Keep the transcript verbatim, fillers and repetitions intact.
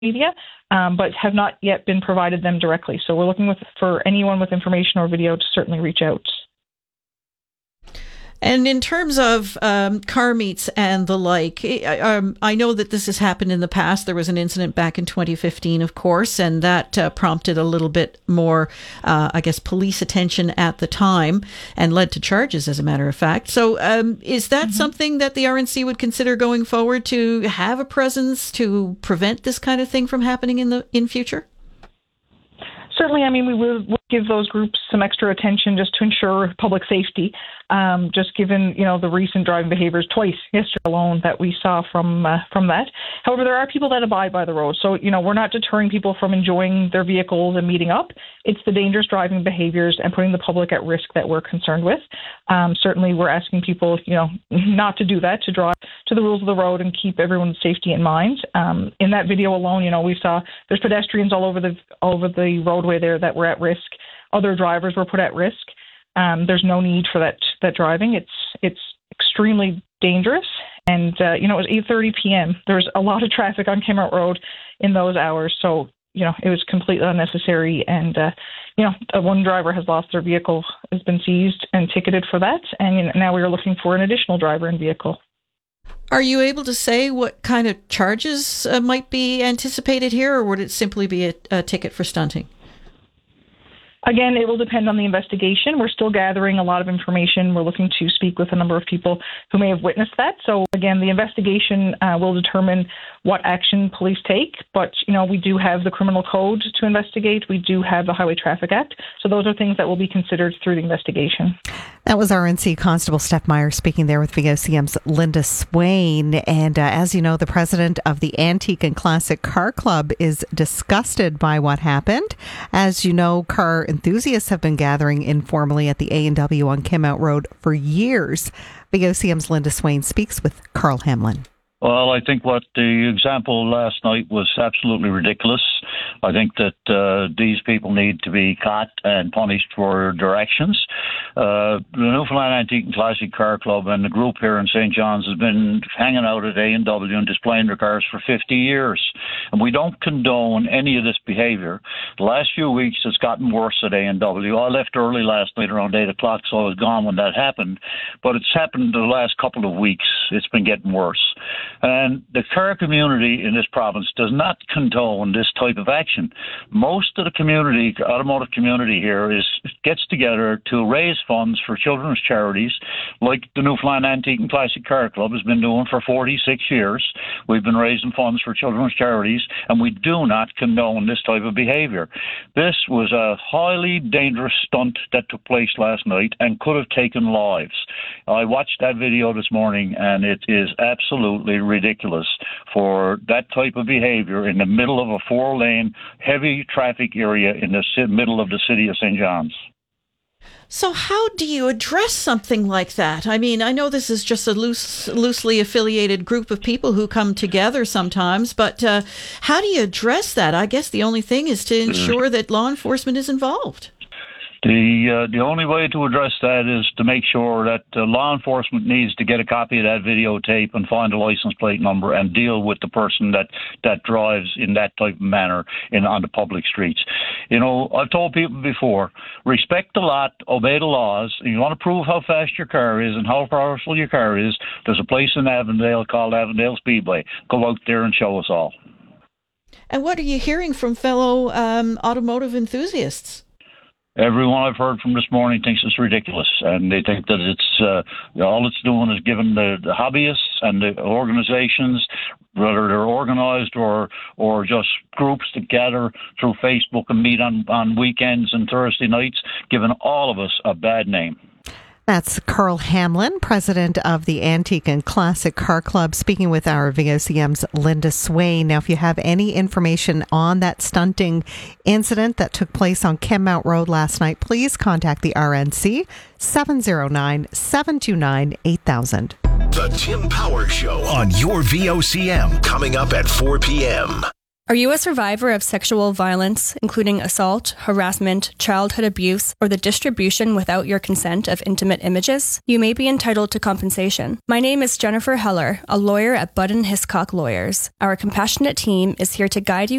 media, um, but have not yet been provided them directly. So we're looking with, for anyone with information or video to certainly reach out. And in terms of um, car meets and the like, um, I know that this has happened in the past. There was an incident back in twenty fifteen, of course, and that uh, prompted a little bit more, uh, I guess, police attention at the time and led to charges, as a matter of fact. So um, is that mm-hmm. something that the R N C would consider going forward, to have a presence to prevent this kind of thing from happening in the in future? Certainly, I mean, we will give those groups some extra attention just to ensure public safety, um, just given, you know, the recent driving behaviors twice yesterday alone that we saw from uh, from that. However, there are people that abide by the road. So, you know, we're not deterring people from enjoying their vehicles and meeting up. It's the dangerous driving behaviors and putting the public at risk that we're concerned with. Um, certainly, we're asking people, you know, not to do that, to drive to the rules of the road and keep everyone's safety in mind. Um, in that video alone, you know, we saw there's pedestrians all over the all over the roadway there that were at risk. Other drivers were put at risk. Um, there's no need for that that driving. It's it's extremely dangerous. And, uh, you know, it was eight thirty p.m. There was a lot of traffic on Kinmount Road in those hours. So, you know, it was completely unnecessary. And, uh, you know, one driver has lost their vehicle, has been seized and ticketed for that. And you know, now we are looking for an additional driver and vehicle. Are you able to say what kind of charges uh, might be anticipated here, or would it simply be a, a ticket for stunting? Again, it will depend on the investigation. We're still gathering a lot of information. We're looking to speak with a number of people who may have witnessed that. So again, the investigation uh, will determine what action police take. But, you know, we do have the criminal code to investigate. We do have the Highway Traffic Act. So those are things that will be considered through the investigation. That was R N C Constable Steph Meyer speaking there with V O C M's Linda Swain. And uh, as you know, the president of the Antique and Classic Car Club is disgusted by what happened. As you know, car enthusiasts have been gathering informally at the A and W on Kinmount Road for years. V O C M's Linda Swain speaks with Carl Hamlin. Well, I think what the example last night was absolutely ridiculous. I think that uh, these people need to be caught and punished for their actions. Uh, the Newfoundland Antique and Classic Car Club and the group here in Saint John's has been hanging out at A and W and displaying their cars for fifty years. And we don't condone any of this behavior. The last few weeks it's gotten worse at A and W. I left early last night around eight o'clock, so I was gone when that happened. But it's happened the last couple of weeks. It's been getting worse. And the car community in this province does not condone this type of action. Most of the community, automotive community here, is gets together to raise funds for children's charities, like the Newfoundland Antique and Classic Car Club has been doing for forty-six years. We've been raising funds for children's charities, and we do not condone this type of behavior. This was a highly dangerous stunt that took place last night and could have taken lives. I watched that video this morning, and it is absolutely ridiculous for that type of behavior in the middle of a four-lane, heavy traffic area in the middle of the city of Saint John's. So how do you address something like that? I mean, I know this is just a loose, loosely affiliated group of people who come together sometimes, but uh, how do you address that? I guess the only thing is to ensure that law enforcement is involved. The uh, the only way to address that is to make sure that uh, law enforcement needs to get a copy of that videotape and find a license plate number and deal with the person that, that drives in that type of manner in on the public streets. You know, I've told people before, respect the law, obey the laws. If you want to prove how fast your car is and how powerful your car is, there's a place in Avondale called Avondale Speedway. Go out there and show us all. And what are you hearing from fellow um, automotive enthusiasts? Everyone I've heard from this morning thinks it's ridiculous, and they think that it's uh, all it's doing is giving the, the hobbyists and the organizations, whether they're organized or or just groups that gather through Facebook and meet on, on weekends and Thursday nights, giving all of us a bad name. That's Carl Hamlin, president of the Antique and Classic Car Club, speaking with our V O C M's Linda Swain. Now, if you have any information on that stunting incident that took place on Kinmount Road last night, please contact the R N C, seven oh nine, seven two nine, eight thousand. The Tim Power Show on your V O C M, coming up at four p.m. Are you a survivor of sexual violence, including assault, harassment, childhood abuse, or the distribution without your consent of intimate images? You may be entitled to compensation. My name is Jennifer Heller, a lawyer at Budden Hiscock Lawyers. Our compassionate team is here to guide you